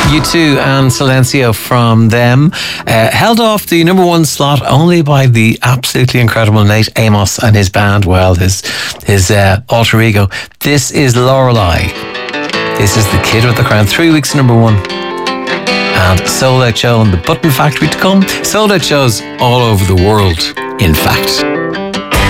U2 and Silencio from them. Held off the number one slot only by the absolutely incredible Nate Amos and his band, well, his alter ego. This is Lorelei. This is the Kid with the Crown. 3 weeks number one. And Sold Out Show and the Button Factory to come. Sold Out shows all over the world, in fact.